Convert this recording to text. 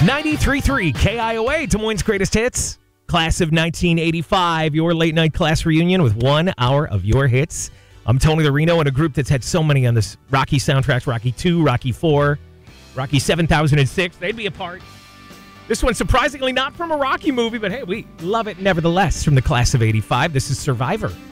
93.3 KIOA, Des Moines' greatest hits. Class of 1985, your late night class reunion with 1 hour of your hits. I'm Tony the Reno, and a group that's had so many on this Rocky soundtracks, Rocky 2, Rocky 4, Rocky 7006. They'd be a part. This one, surprisingly not from a Rocky movie, but hey, we love it nevertheless. From the class of 85, this is Survivor.